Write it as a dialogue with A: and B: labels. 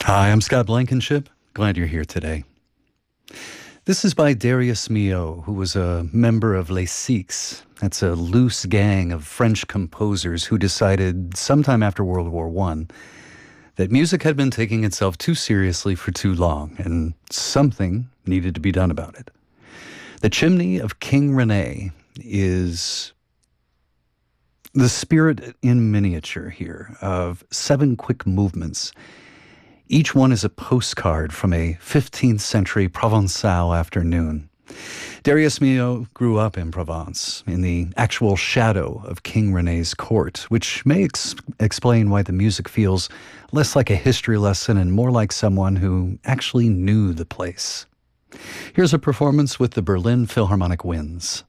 A: Hi, I'm Scott Blankenship. Glad you're here today. This is by Darius Milhaud, who was a member of Les Six. That's a loose gang of French composers who decided sometime after World War I that music had been taking itself too seriously for too long, and something needed to be done about it. The Chimney of King Rene is the spirit in miniature here of 7 quick movements. Each one is a postcard from a 15th century Provençal afternoon. Darius Milhaud grew up in Provence, in the actual shadow of King René's court, which may explain why the music feels less like a history lesson and more like someone who actually knew the place. Here's a performance with the Berlin Philharmonic Winds.